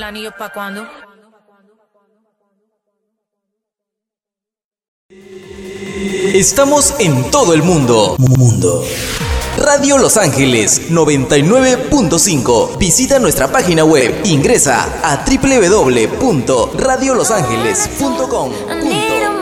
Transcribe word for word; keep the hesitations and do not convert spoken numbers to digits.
¿El anillo pa' cuándo? Estamos en todo el mundo. Mundo. Radio Los Ángeles noventa y nueve punto cinco. Visita nuestra página web. Ingresa a doble u doble u doble u punto radio los ángeles punto com.